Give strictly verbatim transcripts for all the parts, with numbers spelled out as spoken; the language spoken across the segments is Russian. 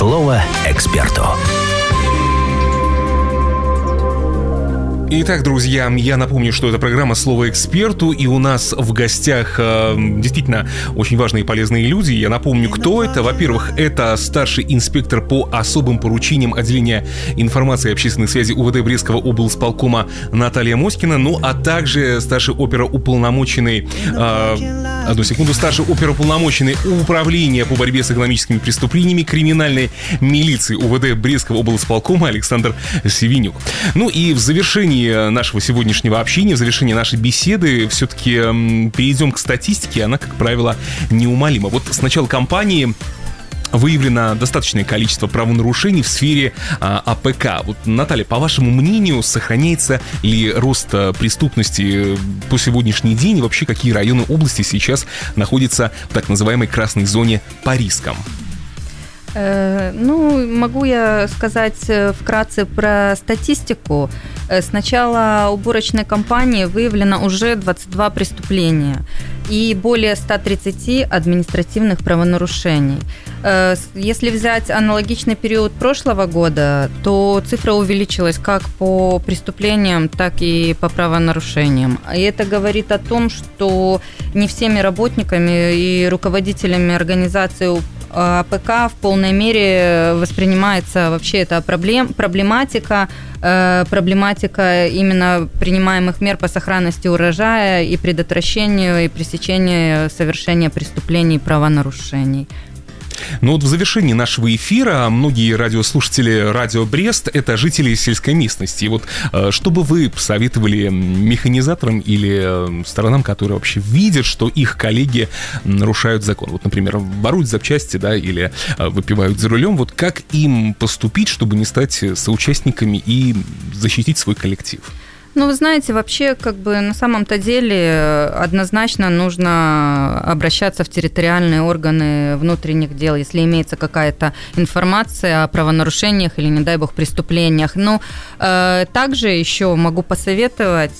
Слово эксперту. Итак, друзья, я напомню, что это программа «Слово эксперту», и у нас в гостях э, действительно очень важные и полезные люди. Я напомню, кто это. Во-первых, это старший инспектор по особым поручениям отделения информации и общественной связи УВД Брестского облсполкома Наталья Моськина, ну а также старший оперуполномоченный, э, одну секунду, старший оперуполномоченный Управления по борьбе с экономическими преступлениями криминальной милиции УВД Брестского облсполкома Александр Севенюк. Ну и в завершении нашего сегодняшнего общения, в завершении нашей беседы все-таки перейдем к статистике. Она, как правило, неумолима. Вот с начала кампании выявлено достаточное количество правонарушений в сфере а, АПК. Вот, Наталья, по вашему мнению, сохраняется ли рост преступности по сегодняшний день? И вообще, какие районы области сейчас находятся в так называемой красной зоне по рискам? Ну, могу я сказать вкратце про статистику. С начала уборочной кампании выявлено уже двадцать два преступления и более ста тридцати административных правонарушений. Если взять аналогичный период прошлого года, то цифра увеличилась как по преступлениям, так и по правонарушениям. И это говорит о том, что не всеми работниками и руководителями организации АПК в полной мере воспринимается вообще эта проблем, проблематика, э, проблематика именно принимаемых мер по сохранности урожая и предотвращению и пресечению совершения преступлений и правонарушений. Ну вот в завершении нашего эфира многие радиослушатели Радио Брест — это жители сельской местности. И вот что бы вы посоветовали механизаторам или сторонам, которые вообще видят, что их коллеги нарушают закон? Вот, например, воруют запчасти, да, или выпивают за рулем. Вот как им поступить, чтобы не стать соучастниками и защитить свой коллектив? Ну, вы знаете, вообще, как бы на самом-то деле однозначно нужно обращаться в территориальные органы внутренних дел, если имеется какая-то информация о правонарушениях или, не дай бог, преступлениях. Но э, также еще могу посоветовать,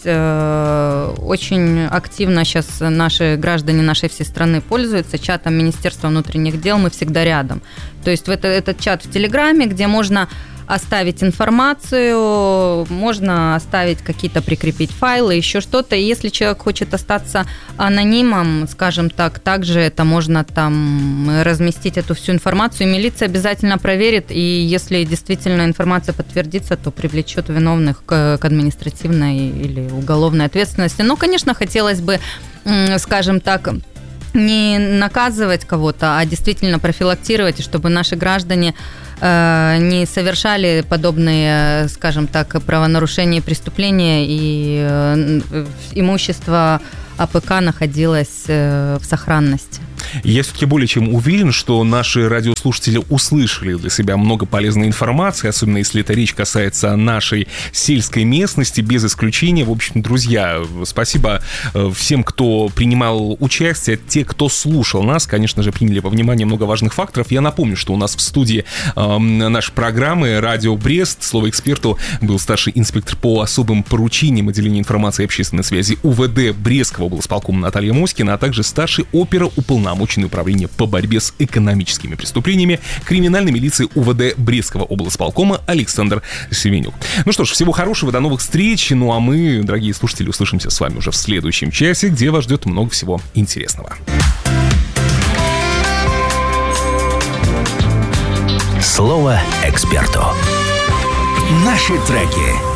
э, очень активно сейчас наши граждане нашей всей страны пользуются чатом Министерства внутренних дел «Мы всегда рядом». То есть это, этот чат в Телеграме, где можно оставить информацию, можно оставить какие-то, прикрепить файлы, еще что-то. И если человек хочет остаться анонимом, скажем так, также это можно там разместить эту всю информацию. И милиция обязательно проверит, и если действительно информация подтвердится, то привлечет виновных к, к административной или уголовной ответственности. Но, конечно, хотелось бы, скажем так, не наказывать кого-то, а действительно профилактировать, и чтобы наши граждане э, не совершали подобные, скажем так, правонарушения и преступления, и э, имущество АПК находилось э, в сохранности. Я все-таки более чем уверен, что наши радиослушатели услышали для себя много полезной информации, особенно если эта речь касается нашей сельской местности, без исключения. В общем, друзья, спасибо всем, кто принимал участие, те, кто слушал нас, конечно же, приняли во внимание много важных факторов. Я напомню, что у нас в студии э, нашей программы «Радио Брест» «Слово эксперту» был старший инспектор по особым поручениям отделения информации и общественной связи УВД Брестского облсполкома Наталья Моськина, а также старший оперуполномоченный Управление по борьбе с экономическими преступлениями криминальной милиции УВД Брестского облсполкома Александр Севенюк. Ну что ж, всего хорошего, до новых встреч. Ну а мы, дорогие слушатели, услышимся с вами уже в следующем часе, где вас ждет много всего интересного. Слово эксперту. Наши треки.